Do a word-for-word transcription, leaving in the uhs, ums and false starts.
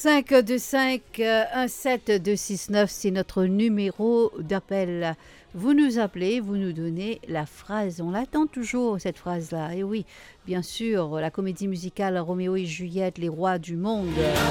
cinq deux cinq un sept deux six neuf, c'est notre numéro d'appel. Vous nous appelez, vous nous donnez la phrase. On l'attend toujours, cette phrase-là. Et oui, bien sûr, la comédie musicale Roméo et Juliette, les rois du monde.